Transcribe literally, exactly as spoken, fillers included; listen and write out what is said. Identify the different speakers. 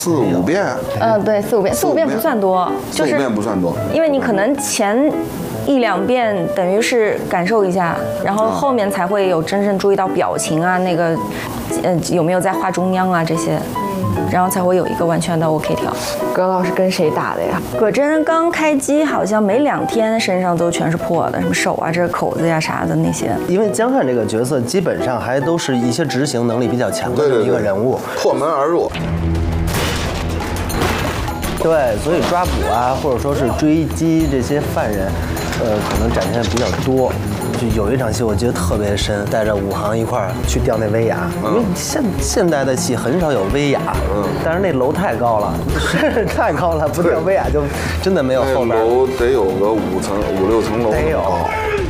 Speaker 1: 四五遍。
Speaker 2: 嗯，对，四五遍，四五遍不算多，就是
Speaker 1: 四五遍不算多，
Speaker 2: 因为你可能前一两遍等于是感受一下，然后后面才会有真正注意到表情啊，那个，呃，有没有在画中央啊这些。然后才会有一个完全的 OK 调。
Speaker 3: 葛老师跟谁打的呀？
Speaker 2: 葛真刚开机好像没两天身上都全是破的，什么手啊、这口子呀、啥的那些。
Speaker 4: 因为江汉这个角色基本上还都是一些执行能力比较强的这么一个人物，
Speaker 1: 破门而入。
Speaker 4: 对，所以抓捕啊，或者说是追击这些犯人，呃，可能展现的比较多。就有一场戏我记得特别深，带着武行一块儿去钓那威亚，因为现现代的戏很少有威亚，嗯，但是那楼太高了，太高了，不钓威亚就真的没有后边。
Speaker 1: 楼得有个五层五六层楼。
Speaker 4: 得有。